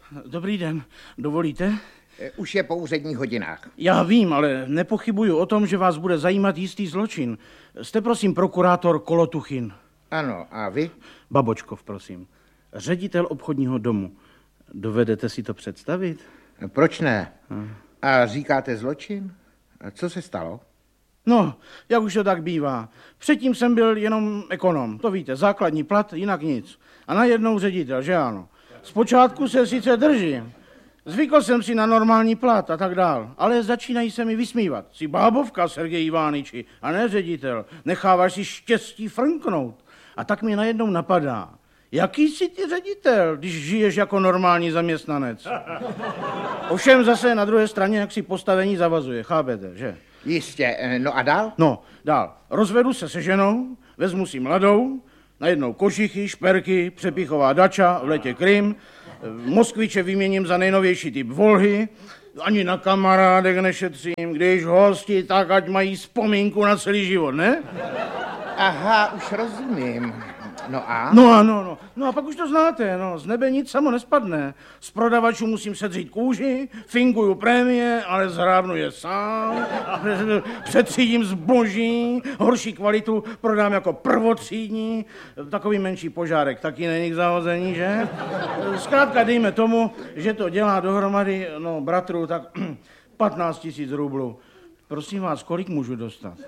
Dobrý den, dovolíte? Už je po úředních hodinách. Já vím, ale nepochybuju o tom, že vás bude zajímat jistý zločin. Jste prosím prokurátor Kolotuchin. Ano, a vy? Babočkov, prosím. Ředitel obchodního domu. Dovedete si to představit? Proč ne? A říkáte zločin? A co se stalo? No, jak už to tak bývá. Předtím jsem byl jenom ekonom, to víte, základní plat, jinak nic. A najednou ředitel, že ano. Zpočátku se sice držím. Zvykl jsem si na normální plat a tak dál, ale začínají se mi vysmívat. Jsi bábovka, Sergej Ivániči, a ne ředitel. Necháváš si štěstí frnknout. A tak mi najednou napadá, jaký jsi ty ředitel, když žiješ jako normální zaměstnanec? Ovšem zase na druhé straně, jak si postavení zavazuje, chápete, že? Jistě, no a dál? No, dál. Rozvedu se se ženou, vezmu si mladou, najednou košichy, šperky, přepichová dača, v letě Krym, Moskviče vyměním za nejnovější typ Volhy, ani na kamarádek nešetřím, když hosti, tak ať mají vzpomínku na celý život, ne? Aha, už rozumím. No a? No a pak už to znáte, no, z nebe nic samo nespadne. Z prodavačů musím sedřít kůži, finguju prémie, ale zhrábnu je sám, přetřídím zboží, horší kvalitu prodám jako prvotřídní, takový menší požárek taky není k zahození, že? Zkrátka dejme tomu, že to dělá dohromady, no, bratru, tak 15 000 rublů. Prosím vás, kolik můžu dostat?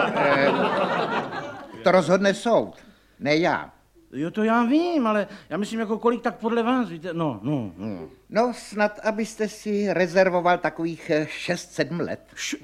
To rozhodne soud, ne já. Jo, to já vím, ale já myslím, jako kolik tak podle vás, víte, no. No, snad, abyste si rezervoval takových 6-7 let.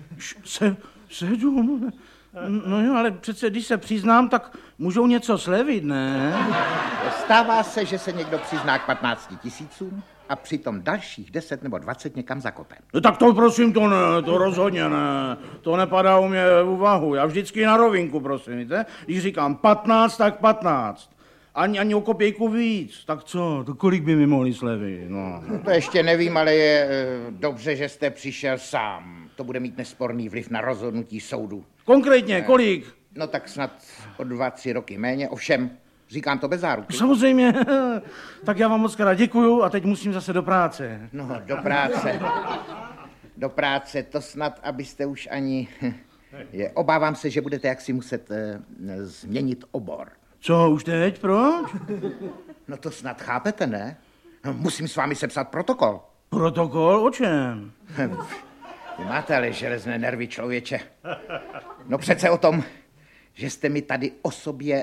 7? No jo, ale přece, když se přiznám, tak můžou něco slevit, ne? Stává se, že se někdo přizná k 15 000 a přitom dalších 10 nebo 20 někam zakope. No tak to prosím, to ne, to rozhodně ne. To nepadá u mě v úvahu. Já vždycky na rovinku, prosím, víte? Když říkám 15, tak 15. Ani o kopějku víc. Tak co? To kolik by mi mohli slevit? No. To ještě nevím, ale je dobře, že jste přišel sám. To bude mít nesporný vliv na rozhodnutí soudu. Konkrétně, kolik? No tak snad o 2-3 roky méně, ovšem, říkám to bez záruky. Samozřejmě, tak já vám moc krát děkuju a teď musím zase do práce. No, do práce. Do práce, to snad, abyste už ani... Obávám se, že budete jaksi muset změnit obor. Co, už teď? Proč? No to snad chápete, ne? No, musím s vámi sepsat protokol. Protokol? O čem? Vy máte ale železné nervy, člověče. No přece o tom, že jste mi tady o sobě,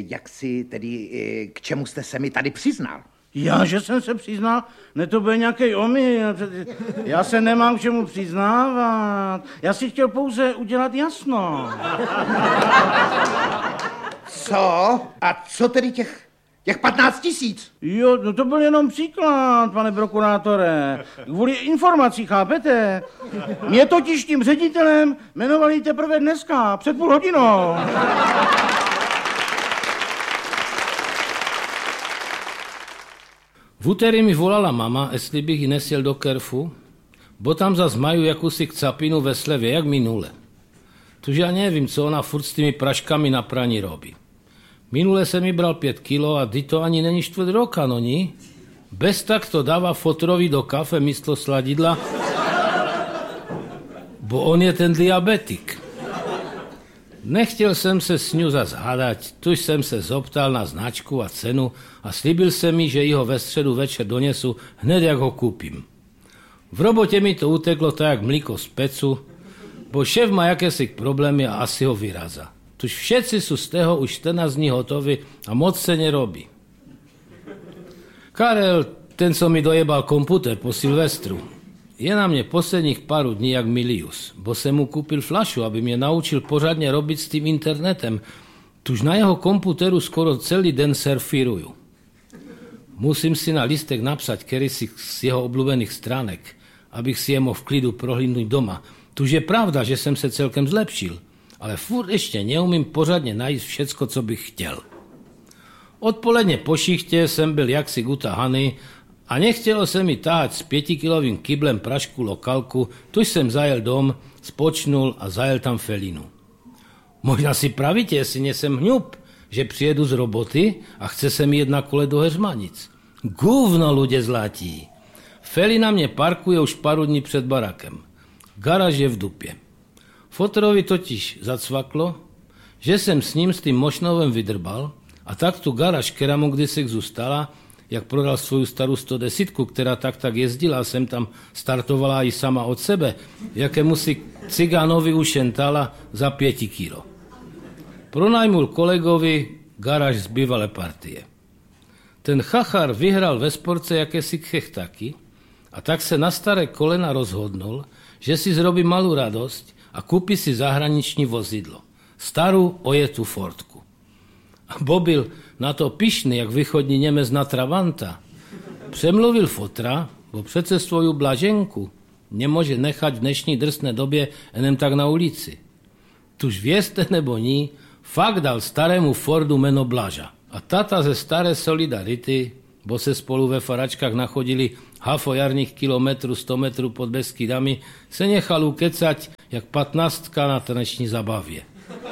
k čemu jste se mi tady přiznal. Já, že jsem se přiznal? Ne, to byl nějaký omyl. Já se nemám k čemu přiznávat. Já si chtěl pouze udělat jasno. Co? A co tedy těch 15 000? Jo, no to byl jenom příklad, pane prokurátore. Kvůli informací, chápete? Mě totiž tím ředitelem jmenovali teprve dneska, před půl hodinou. V úterý mi volala mama, jestli bych ji nesiel do Kerfu, bo tam zas majú jakúsi capinu ve slevě, jak minule. Tuže ja nevím, co ona furt s tými praškami na praní robí. Minule jsem mi bral 5 kilo a to ani není 4 roka, no ní? Bez tak to dáva fotrovi do kafe místo sladidla, bo on je ten diabetik. Nechtěl jsem se s ňu zas hádať, tuž jsem se zoptal na značku a cenu a slíbil se mi, že ho ve středu večer donesu hned, jak ho kúpim. V robotě mi to uteklo tak jak mlíko z pecu, bo šéf má jakési problémy a asi ho vyraza. Tuž všetci sú z toho už 14 dní hotoví a moc se nerobí. Karel, ten, co mi dojebal komputer po Silvestru, je na mě posledních pár dní jak Milius, bo jsem mu kúpil flašu, aby mě naučil pořádně robiť s tým internetem. Tuž na jeho komputeru skoro celý den surfíruju. Musím si na listek napsať kedysi z jeho obľúbených stránek, abych si je mohl v klidu prohlídnuť doma. Tuž je pravda, že jsem se celkem zlepšil, ale furt ještě neumím pořádně najít všecko, co bych chtěl. Odpoledne po šichtě jsem byl jaksi utahaný a nechtělo se mi táhať s 5-kilovým kyblem prašku lokalku, tuž jsem zajel dom, spočnul a zajel tam felinu. Možná si pravíte, jestli nesem hňub, že přijedu z roboty a chce se mi jet na kole do Heřmanic. Gúvno, ľudia zlatí. Felina mě parkuje už pár dní před barakem. Garáž je v dupě. Fotrovi totiž zacvaklo, že jsem s ním s tím mošnovem vydrbal a tak tu garáž, která mu kdysi zůstala, jak prodal svoju starou 110, která tak jezdila, jsem tam startovala i sama od sebe, jakému si cigánovi ušentala za 5 kilo. Pronajmul kolegovi garáž z bývalé partie. Ten chachar vyhrál ve sportce jakési chechtaky a tak se na staré kolena rozhodnul, že si zrobí malou radost a kúpi si zahraniční vozidlo. Starou ojetú Fordku. A Bobil na to pyšný, jak východní Němec na Travanta. Přemluvil fotra, bo přece svoju blaženku nemůže nechat v dnešní drsné době jenom tak na ulici. Tuž vězte nebo ní, fakt dal starému Fordu jméno Blaža. A tata ze staré Solidarity, bo se spolu ve faračkách nachodili hafo jarných kilometrů 100 metrů pod Beskydami, se nechal ukecať jak 15 na taneční zabavě.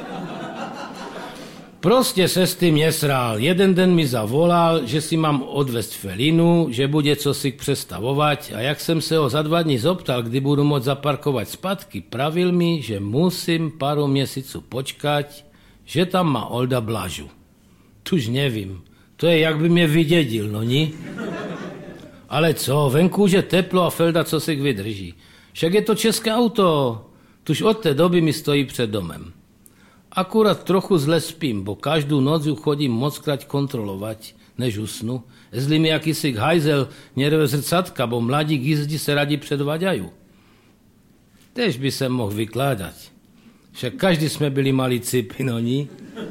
Prostě se s tím nesrál. Jeden den mi zavolal, že si mám odvést Felinu, že bude cosi přestavovat a jak jsem se ho za 2 dní zoptal, kdy budu moct zaparkovat zpátky, pravil mi, že musím pár měsíců počkať, že tam má Olda Blažu. Tuž nevím, to je jak by mě vydědil, no ni? Ale co, venku už je teplo a Felda co si vydrží. Však je to české auto, tuž od té doby mi stojí před domem. Akurát trochu zle spím, bo každou noc ju chodím mockrát kontrolovat, než usnu, jestli mi jakýsi hajzel nerve zrcatka, bo mladí gizdi se radi předvaďají. Tež by se mohl vykládat. Však každý jsme byli malí cipy, no ni?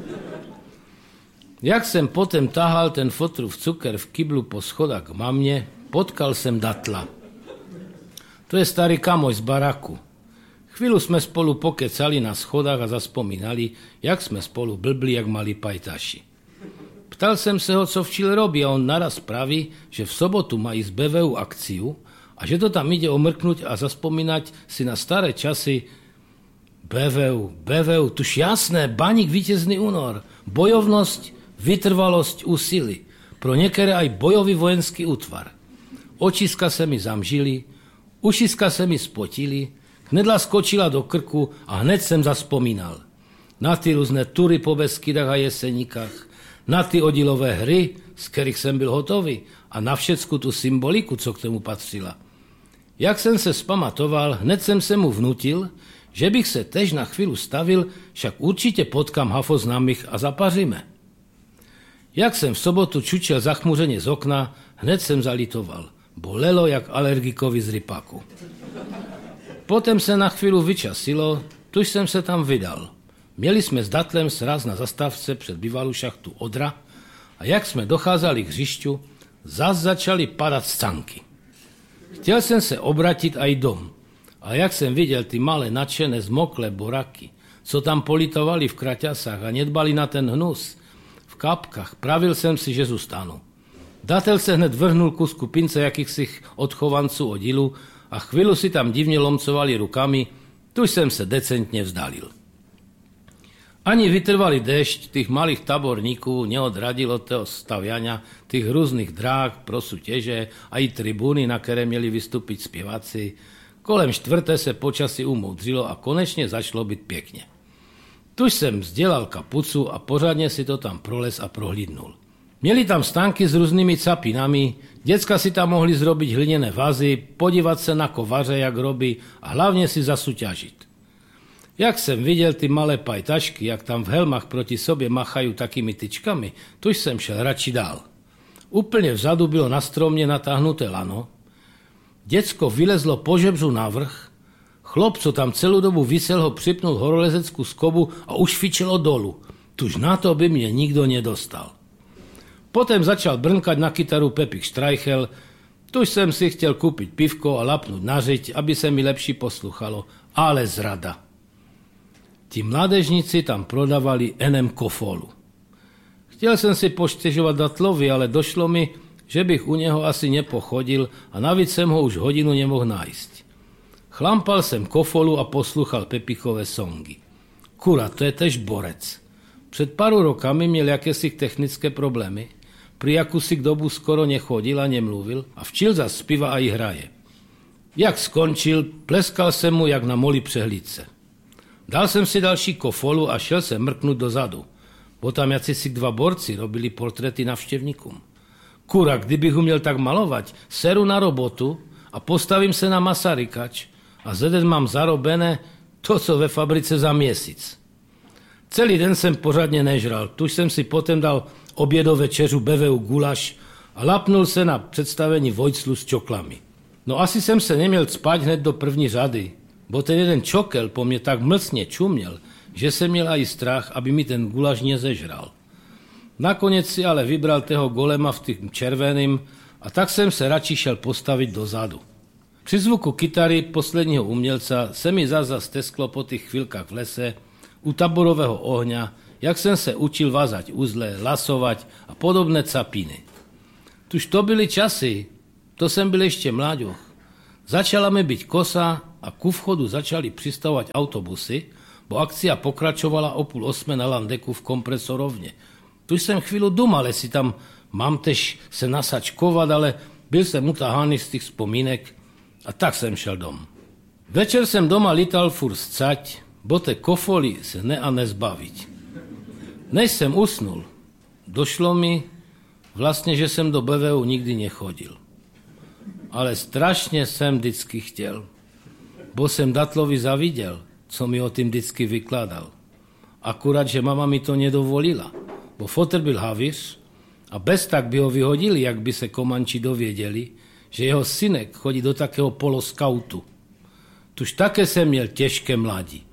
Jak jsem potom tahal ten fotrův cukr v kyblu po schodách k mamě, potkal jsem Datla. To je starý kamoš z baraku. Chvíľu jsme spolu pokecali na schodách a zaspomínali, jak jsme spolu blbli, jak malí pajtaši. Ptal jsem se ho, co v Chile robí a on naraz praví, že v sobotu mají z BVU akciu a že to tam ide omrknúť a zaspomínať si na staré časy. BVU, tuž jasné, baník vítězný únor, bojovnosť, vytrvalosť, úsilí. Pro některé aj bojový vojenský útvar. Očiska se mi zamžili, ušiska se mi spotili, hnedla skočila do krku a hned jsem zaspomínal. Na ty různé tury po Beskydách a Jeseníkách, na ty oddílové hry, z kterých jsem byl hotový a na všecku tu symboliku, co k tomu patřila. Jak jsem se spamatoval, hned jsem se mu vnutil, že bych se tež na chvíli stavil, však určitě potkám hafo známých a zapaříme. Jak jsem v sobotu čučel zachmuřeně z okna, hned jsem zalitoval. Bolelo jak alergikovi z rypaku. Potom se na chvíli vyčasilo, tuž jsem se tam vydal. Měli jsme s Datlem sraz na zastávce před bývalou šachtu Odra a jak jsme docházeli k hřišťu, zas začali padat scanky. Chtěl jsem se obratit aj dom, ale jak jsem viděl ty malé nadšené zmoklé boraky, co tam politovali v kraťasách a nedbali na ten hnus, v kapkách, pravil jsem si, že zůstanu. Datel se hned vrhnul ku skupince jakýchsi odchovanců oddílu a chvíli si tam divně lomcovali rukami, tuž jsem se decentně vzdalil. Ani vytrvalý dešť tých malých taborníků neodradil od toho staviania tých různých dráh pro súťaže a i tribúny, na které měli vystúpiť zpěváci. Kolem 4. se počasí umoudřilo a konečně začalo být pěkně. Tuž jsem vzdělal kapucu a pořádně si to tam proles a prohlídnul. Měli tam stánky s různými capinami, děcka si tam mohli zrobiť hliněné vazy, podívat se na kovaře, jak robí a hlavně si zasúťažit. Jak jsem viděl ty malé pajtašky, jak tam v helmách proti sobě machají takými tyčkami, tuž jsem šel radši dál. Úplně vzadu bylo na stromě natáhnuté lano, děcko vylezlo po žebřu navrch, chlop, co tam celou dobu visel, ho připnul horolezeckou skobu a už fičelo dolu. Tuž na to by mě nikdo nedostal. Potom začal brnkat na kytaru Pepik Streichel, tuž jsem si chtěl koupit pivko a lapnout na řeď, aby se mi lepší posluchalo, ale zrada. Ti mládežníci tam prodávali NM Kofolu. Chtěl jsem si poštěžovat Datlovi, ale došlo mi, že bych u něho asi nepochodil a navíc jsem ho už hodinu nemohl nájsť. Chlampal jsem Kofolu a posluchal Pepichové songy. Kura, to je tež borec. Před pár rokami měl jakési technické problémy, pri jakúsi dobu skoro nechodil a nemluvil a včil zas zpíva a i hraje. Jak skončil, pleskal jsem mu jak na moli přehlídce. Dal jsem si další kofolu a šel se mrknout dozadu, bo tam si 2 borci robili portréty navštěvníkům. Kura, kdybych uměl tak malovat, seru na robotu a postavím se na Masarykač a za den mám zarobené to, co ve fabrice za měsíc. Celý den jsem pořádně nežral, tuž jsem si potom dal obědo večeřu beveu gulaš a lapnul se na představení Vojclu s čoklami. No asi jsem se neměl spát hned do první řady, bo ten jeden čokel po mě tak mlsně čuměl, že jsem měl i strach, aby mi ten gulaš nezežral. Nakonec si ale vybral toho golema v tým červeným a tak jsem se radši šel postavit dozadu. Při zvuku kytary posledního umělca se mi zase stesklo po těch chvilkách v lese u taborového ohňa, jak jsem se učil vázať uzle, lasovat a podobné capiny. Tuž to byly časy, to jsem byl ještě mláďoch. Začala mi být kosa a ku vchodu začali přistavovat autobusy, bo akcia pokračovala o 7:30 na Landeku v kompresorovně. Tuž jsem chvíli dumal, jestli tam mám tež se nasačkovat, ale byl jsem utahaný z těch vzpomínek a tak jsem šel dom. Večer jsem doma lítal furt scať, bo te kofoli se ne a nezbavit. Než jsem usnul, došlo mi vlastně, že jsem do BVU nikdy nechodil. Ale strašně jsem vždycky chtěl, bo jsem Datlovi zaviděl, co mi o tím vždycky vykládal. Akurát, že mama mi to nedovolila, bo fotr byl havíř a bez tak by ho vyhodili, jak by se Komanči dověděli, že jeho synek chodí do takého poloskautu. Tuž také jsem měl těžké mládí.